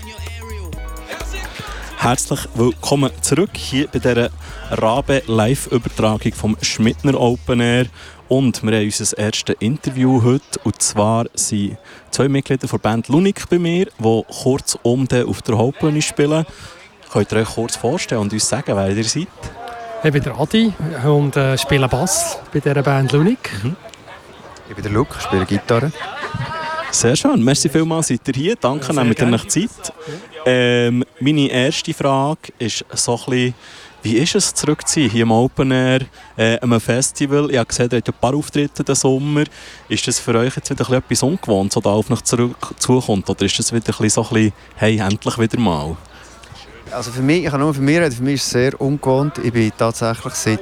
Herzlich willkommen zurück hier bei dieser Rabe-Live-Übertragung vom Schmidtner Open Air. Und wir haben unser erstes Interview heute. Und zwar sind 2 Mitglieder der Band Lunik bei mir, die kurzum auf der Hauptbühne spielen. Könnt ihr euch kurz vorstellen und uns sagen, wer ihr seid? Ich bin der Adi und spiele Bass bei dieser Band Lunik. Ich bin der Luke, spiele Gitarre. Sehr schön, merci vielmals, seid ihr hier. Danke, nehmt ihr euch Zeit. Meine erste Frage ist so ein bisschen, wie ist es zurückzuziehen hier im Open Air, einem Festival? Ich habe gesehen, ihr habt ein paar Auftritte diesen Sommer. Ist das für euch jetzt wieder etwas Ungewohntes, was da auf euch zukommt? Oder ist das wieder so ein bisschen, hey, endlich wieder mal? Also für mich, ich kann nur für mich reden, für mich ist es sehr ungewohnt. Ich bin tatsächlich seit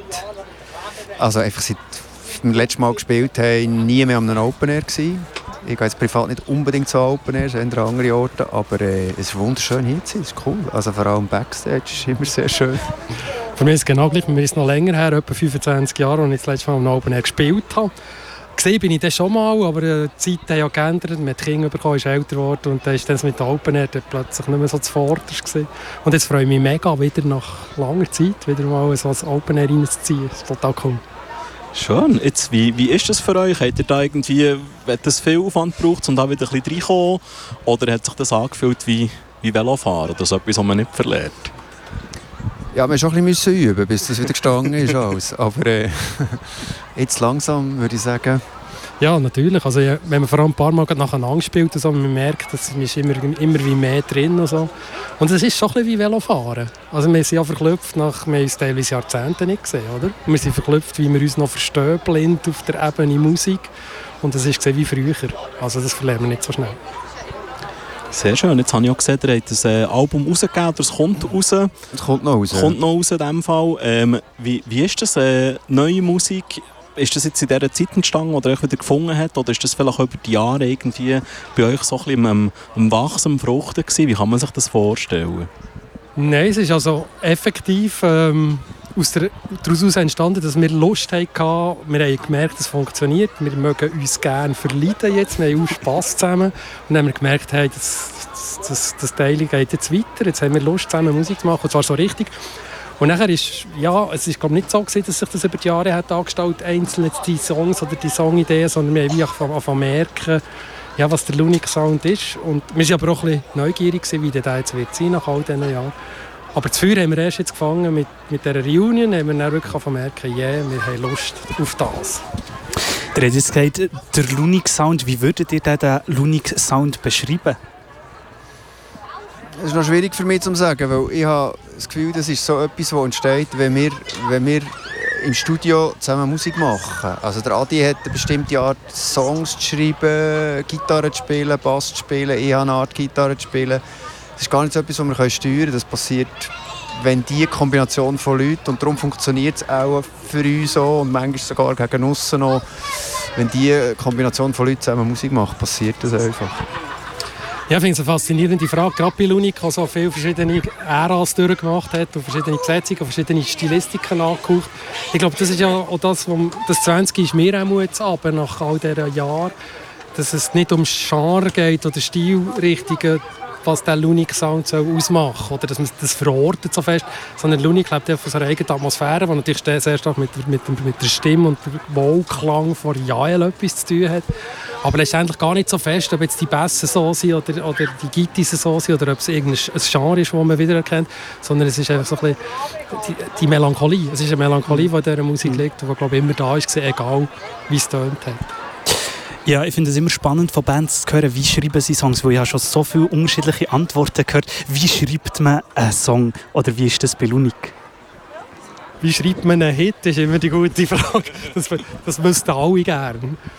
wir das letzte Mal gespielt haben, nie mehr an einem Open Air gewesen. Ich gehe jetzt privat nicht unbedingt zu Open Air, sondern an andere Orte, aber es ist wunderschön hier zu sein, es ist cool. Also vor allem Backstage ist immer sehr schön. Für mich ist es genau gleich, mir ist es noch länger her, etwa 25 Jahre, als ich das letzte Mal am Open Air gespielt habe. Gesehen bin ich das schon mal, aber die Zeit hat ja geändert, man hat Kinder bekommen, ist älter geworden und dann ist das mit dem Open Air plötzlich nicht mehr so zuvorderst gewesen. Und jetzt freue ich mich mega, wieder nach langer Zeit wieder mal so ein Open Air reinzuziehen. Das ist total cool. Schön. Jetzt, wie ist das für euch? Habt ihr da irgendwie, hat das viel Aufwand gebraucht, um da wieder ein bisschen reinzukommen? Oder hat sich das angefühlt wie Velofahren oder so etwas, was man nicht verlernt? Ja, wir mussten schon ein bisschen üben, bis das wieder gestanden ist. Alles. Aber jetzt langsam würde ich sagen. Ja, natürlich. Also, wenn man vor allem ein paar Mal nacheinander spielt, so, man merkt, dass man ist immer wie mehr drin und so. Und es ist schon ein bisschen wie Velofahren. Also wir sind ja verklüpft, wir haben uns teilweise Jahrzehnte nicht gesehen, oder? Wir sind verklüpft, wie wir uns noch verstehen, blind auf der Ebene Musik. Und es ist wie früher. Also das verlernen wir nicht so schnell. Sehr schön. Jetzt habe ich auch gesehen, ihr habt ein Album rausgegeben, oder es kommt raus. Es kommt noch raus. Kommt noch raus in diesem Fall. Wie ist das? Neue Musik? Ist das jetzt in dieser Zeit entstanden, die ihr euch wieder gefunden habt? Oder ist das vielleicht über die Jahre irgendwie bei euch so ein bisschen am Wachsen, am Fruchten gewesen? Wie kann man sich das vorstellen? Nein, es ist also effektiv daraus entstanden, dass wir Lust hatten. Wir haben gemerkt, es funktioniert. Wir mögen uns gerne verleiden jetzt. Wir haben auch Spass zusammen. Und dann haben wir gemerkt, hey, das Teil geht jetzt weiter. Jetzt haben wir Lust, zusammen Musik zu machen. Und zwar so richtig. Und nachher ist, ja, es ist glaube nicht so gewesen, dass sich das über die Jahre hat angestellt, einzelne die Songs oder die Songideen, sondern wir haben wie angefangen merken, ja, was der Lunik-Sound ist. Und wir waren aber auch ein bisschen neugierig, wie der jetzt wird sein nach all diesen Jahren. Aber das Feuer haben wir erst jetzt gefangen mit dieser Reunion, haben wir dann wirklich merken, wir haben Lust auf das. Ihr habt jetzt gesagt, der Lunik-Sound, wie würdet ihr den Lunik-Sound beschreiben? Das ist noch schwierig für mich zu sagen, weil ich habe das Gefühl, das ist so etwas, das entsteht, wenn wir im Studio zusammen Musik machen. Also der Adi hat eine bestimmte Art, Songs zu schreiben, Gitarre zu spielen, Bass zu spielen, ich habe eine Art, Gitarre zu spielen. Das ist gar nicht so etwas, was wir steuern können. Das passiert, wenn diese Kombination von Leuten, und darum funktioniert es auch für uns so und manchmal sogar gegen aussen noch, wenn diese Kombination von Leuten zusammen Musik macht, passiert das einfach. Ja, ich finde es eine faszinierende Frage. Gerade bei Lunik, die so viele verschiedene Äras durchgemacht hat und verschiedene Gesetzungen und verschiedene Stilistiken angehaucht. Ich glaube, das ist ja auch das 20 ist mir auch jetzt ab, nach all diesen Jahren, dass es nicht um Genre geht oder Stilrichtungen, was der Lunik-Sound ausmachen soll. Oder dass man das verortet so fest. Sondern Lunik lebt ja von seiner eigenen Atmosphäre, die natürlich sehr stark mit der Stimme und dem Wohlklang von Jael etwas zu tun hat. Aber letztendlich gar nicht so fest, ob jetzt die Bässe so sind oder die Gitarren so sind oder ob es irgendein Genre ist, das man wiedererkennt. Sondern es ist einfach so ein bisschen die Melancholie. Es ist eine Melancholie, die in dieser Musik liegt, die glaube ich immer da ist, egal wie es tönt hat. Ja, ich finde es immer spannend, von Bands zu hören, wie schreiben sie Songs, weil ich habe schon so viele unterschiedliche Antworten gehört. Wie schreibt man einen Song oder wie ist das bei Lunik? Wie schreibt man einen Hit, ist immer die gute Frage. Das wüssten alle gerne.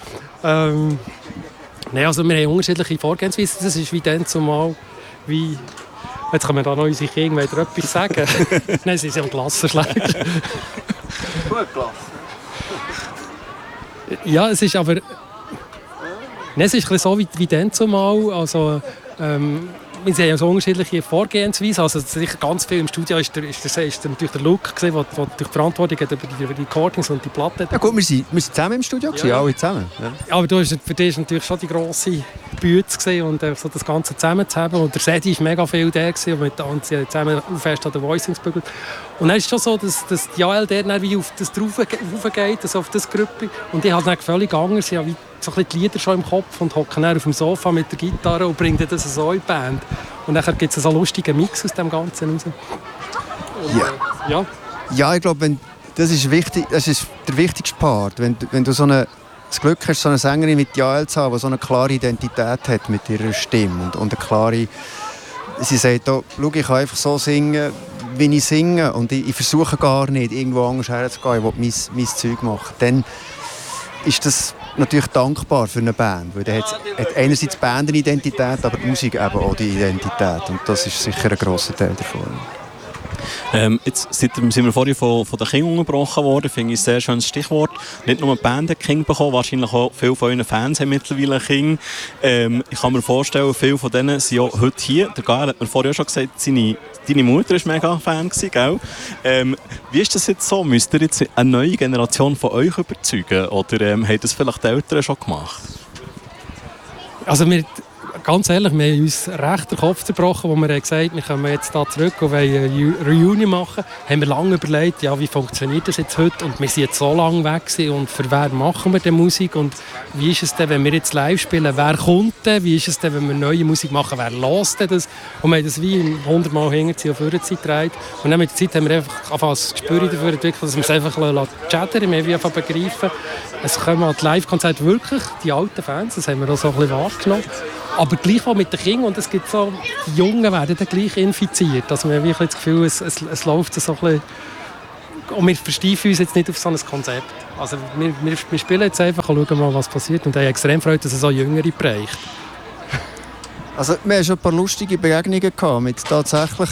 Nein, also wir haben unterschiedliche Vorgehensweisen. Das ist wie dann zumal, wie... Jetzt können wir da noch unsere Kinder wieder etwas sagen. Nein, sie sind am Klassenschläger. Gut gelassen. Ja, es ist aber... Nein, es ist ein bisschen so wie dann zumal. Also, wir sehen ja so unterschiedliche Vorgehensweisen. Also sicher ganz viel im Studio ist natürlich der Luke, der die Verantwortung hat über die Recordings und die Platte. Ja gut, wir sind zusammen im Studio, ja. Alle zusammen. Ja. Aber für dich ist natürlich schon die grosse Bütze gewesen, und so das Ganze zusammenzuhaben. Und der Sedi war mega viel der gewesen, und mit Anzi zusammen fest an der Voicings gebügelt. Und dann ist es schon so, dass die AL dann wie auf das draufgeht, also auf das Gruppe. Und ich habe dann völlig anders. Ich habe wie so ein bisschen die Lieder schon im Kopf und hocke dann auf dem Sofa mit der Gitarre und bringe das so in die Band. Und dann gibt es so einen lustigen Mix aus dem Ganzen raus. Und, ja. Ja, ich glaube, das ist wichtig, das ist der wichtigste Part. Wenn du das Glück hast, so eine Sängerin mit Jael zu haben, die so eine klare Identität hat mit ihrer Stimme und eine klare... Sie sagt auch, schau, ich kann einfach so singen, wie ich singe, und ich versuche gar nicht, irgendwo anders herzugehen, ich will mein Zeug machen. Dann ist das natürlich dankbar für eine Band, weil dann hat einerseits die Band eine Identität, aber die Musik eben auch die Identität, und das ist sicher ein grosser Teil davon. Jetzt sind wir vorhin von den Kindern unterbrochen worden, finde ich ein sehr schönes Stichwort. Nicht nur die Band hat Kinder bekommen, wahrscheinlich auch viele von euren Fans haben mittlerweile Kinder. Ich kann mir vorstellen, viele von denen sind auch heute hier. Der Gael hat mir vorhin schon gesagt, deine Mutter war mega Fan gewesen, gell? Wie ist das jetzt so? Müsst ihr jetzt eine neue Generation von euch überzeugen, oder haben das vielleicht die Eltern schon gemacht? Also ganz ehrlich, wir haben uns recht den Kopf zerbrochen, als wir gesagt haben, wir kommen jetzt hier zurück und wollen eine Reunion machen. Haben wir lange überlegt, ja, wie funktioniert das jetzt heute? Und wir sind jetzt so lange weg und für wer machen wir denn Musik? Und wie ist es denn, wenn wir jetzt live spielen? Wer kommt denn? Wie ist es denn, wenn wir neue Musik machen? Wer hört denn das? Und wir haben das wie 100 Mal hinterziehen auf Vorderzeit gedreht. Und dann mit der Zeit haben wir einfach ein Gespür dafür entwickelt, dass wir es einfach chattern. Wir haben einfach begreifen, es kommen an die Live-Konzerte wirklich die alten Fans, das haben wir auch so ein bisschen wahrgenommen. Aber gleich auch mit den Kindern, und es gibt so, die Jungen werden dann gleich infiziert. Also wir haben wirklich das Gefühl, es läuft so ein bisschen, und wir versteifen uns jetzt nicht auf so ein Konzept. Also wir spielen jetzt einfach und schauen mal, was passiert, und ich habe extrem Freude, dass es auch Jüngere prägt. Also wir hatten schon ein paar lustige Begegnungen gehabt mit tatsächlich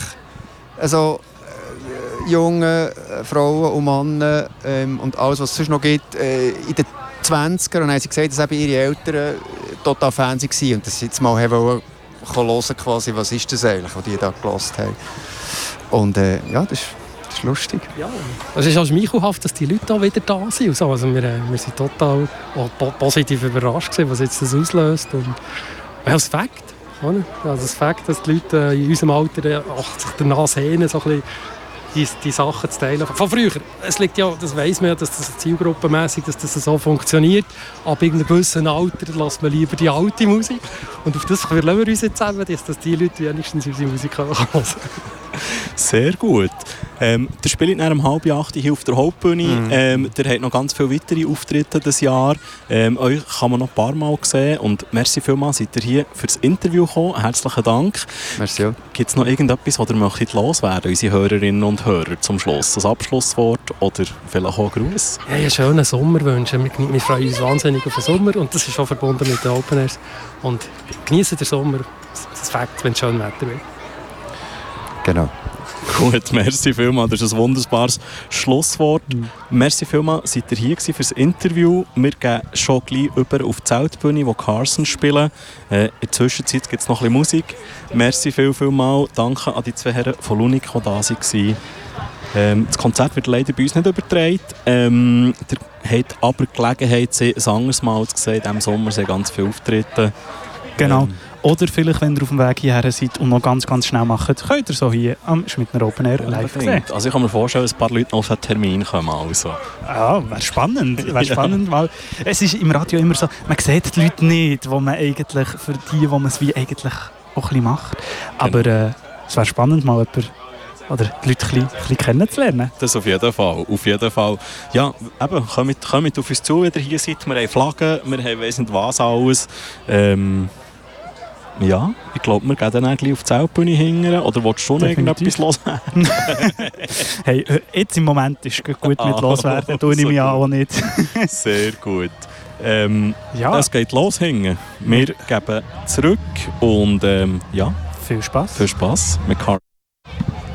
jungen Frauen und Männern und alles, was es sonst noch gibt, in den 20er, und dann haben sie gesagt, dass eben ihre Eltern total Fans waren und dass sie jetzt mal hören quasi, was ist das eigentlich, was die da gehört haben. Und ja, das ist lustig. Ja, es ist auch schmeichelhaft, dass die Leute auch wieder da sind. Also wir sind total positiv überrascht gewesen, was jetzt das auslöst. Und als Fakt, oder? Also das Fakt, dass die Leute in unserem Alter sich danach sehnen, so ein bisschen die Sachen zu teilen. Von früher. Es liegt ja, das weiss man ja, dass das zielgruppenmässig, dass das so funktioniert. Ab einem gewissen Alter lässt man lieber die alte Musik. Und auf das lassen wir uns jetzt zusammen, dass die Leute wenigstens unsere Musik hören können. Sehr gut. Der spielt nach um 7:30 hier auf der Hauptbühne. Der hat noch ganz viele weitere Auftritte dieses Jahr. Euch kann man noch ein paar Mal sehen. Und merci vielmals, seid ihr hier für das Interview gekommen. Herzlichen Dank. Merci. Gibt es noch irgendetwas, was ihr möchtet loswerden, unsere Hörerinnen und Hörer, zum Schluss? Ein Abschlusswort oder vielleicht auch ein Gruß? Ja, einen schönen Sommer wünschen. Wir freuen uns wahnsinnig auf den Sommer, und das ist auch verbunden mit den Open Airs. Und genießen den Sommer. Das ist Fakt, wenn es schön Wetter wird. Genau. Gut, merci vielmals. Das ist ein wunderbares Schlusswort. Merci vielmals, seid ihr hier für das Interview. Wir gehen schon gleich über auf die Zeltbühne, wo Carson spielen. In der Zwischenzeit gibt es noch ein bisschen Musik. Merci vielmals. Danke an die zwei Herren von Lunik, die da waren. Das Konzert wird leider bei uns nicht übertragen. Ihr habt aber die Gelegenheit, sie ein anderes Mal zu sehen. In diesem Sommer sind ganz viele Auftritte. Genau. Oder vielleicht, wenn ihr auf dem Weg hierher seid und noch ganz, ganz schnell macht, könnt ihr so hier am Schmidtner Open Air live sehen. Also ich kann mir vorstellen, dass ein paar Leute noch auf einen Termin kommen. Also. Ja, wäre spannend. Weil es ist im Radio immer so, man sieht die Leute nicht, wo man eigentlich, für die man es wie eigentlich auch ein bisschen macht. Aber es wäre spannend, mal oder die Leute ein bisschen kennenzulernen. Das auf jeden Fall. Auf jeden Fall. Ja, eben, kommt auf uns zu, wenn ihr hier seid. Wir haben Flaggen, wir haben weiss nicht was alles. Ja, ich glaube, wir gehen dann eigentlich auf die Zeltbühne hingern. Oder willst du schon irgendetwas loswerden? Hey, jetzt im Moment ist es gut mit loswerden. Tue ich mich auch nicht. Sehr gut. Ja. Es geht los hingen. Wir geben zurück und ja. Viel Spaß. Viel Spaß mit Carl.